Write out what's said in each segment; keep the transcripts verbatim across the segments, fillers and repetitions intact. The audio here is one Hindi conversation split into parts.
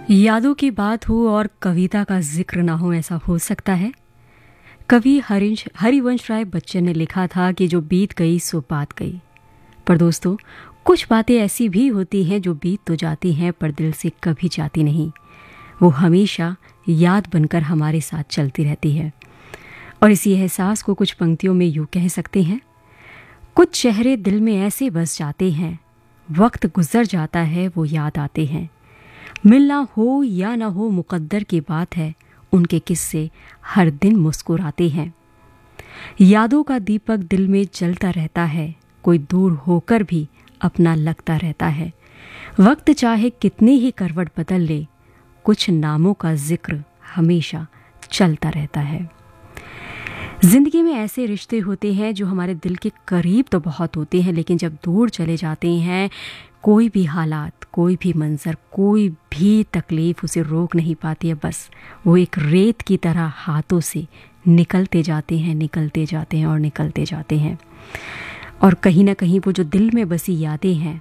यादों की बात हो और कविता का जिक्र ना हो, ऐसा हो सकता है? कवि हरिंश हरिवंश राय बच्चन ने लिखा था कि जो बीत गई सो बात गई। पर दोस्तों, कुछ बातें ऐसी भी होती हैं जो बीत तो जाती हैं पर दिल से कभी जाती नहीं। वो हमेशा याद बनकर हमारे साथ चलती रहती है। और इसी एहसास को कुछ पंक्तियों में यूँ कह सकते हैं। कुछ चेहरे दिल में ऐसे बस जाते हैं, वक्त गुजर जाता है वो याद आते हैं। मिलना हो या ना हो मुकद्दर की बात है, उनके किस्से हर दिन मुस्कुराते हैं। यादों का दीपक दिल में जलता रहता है, कोई दूर होकर भी अपना लगता रहता है। वक्त चाहे कितनी ही करवट बदल ले, कुछ नामों का जिक्र हमेशा चलता रहता है। जिंदगी में ऐसे रिश्ते होते हैं जो हमारे दिल के करीब तो बहुत होते हैं, लेकिन जब दूर चले जाते हैं, कोई भी हालात, कोई भी मंजर, कोई भी तकलीफ उसे रोक नहीं पाती है। बस वो एक रेत की तरह हाथों से निकलते जाते हैं, निकलते जाते हैं और निकलते जाते हैं। और कहीं ना कहीं वो जो दिल में बसी यादें हैं,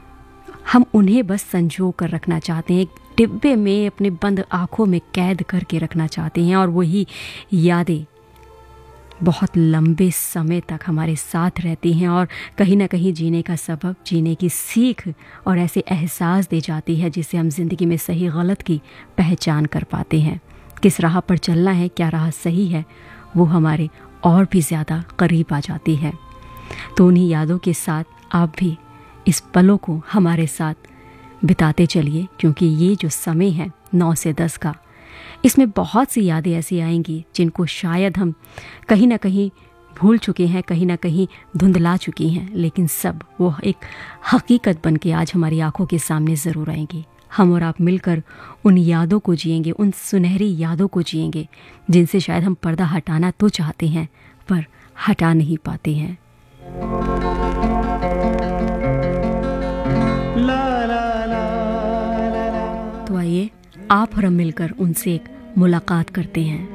हम उन्हें बस संजो कर रखना चाहते हैं, एक डिब्बे में अपने बंद आँखों में कैद करके रखना चाहते हैं। और वही यादें बहुत लंबे समय तक हमारे साथ रहती हैं और कहीं ना कहीं जीने का सबब, जीने की सीख और ऐसे एहसास दे जाती है जिससे हम जिंदगी में सही गलत की पहचान कर पाते हैं। किस राह पर चलना है, क्या राह सही है, वो हमारे और भी ज़्यादा करीब आ जाती है। तो उन्हीं यादों के साथ आप भी इस पलों को हमारे साथ बिताते चलिए, क्योंकि ये जो समय है नौ से दस का, इसमें बहुत सी यादें ऐसी आएंगी जिनको शायद हम कहीं ना कहीं भूल चुके हैं, कहीं ना कहीं धुंधला चुकी हैं, लेकिन सब वो एक हकीकत बन के आज हमारी आंखों के सामने ज़रूर आएंगी। हम और आप मिलकर उन यादों को जिएंगे, उन सुनहरी यादों को जिएंगे जिनसे शायद हम पर्दा हटाना तो चाहते हैं पर हटा नहीं पाते हैं। तो आइए आप और हम मिलकर उनसे एक मुलाकात करते हैं।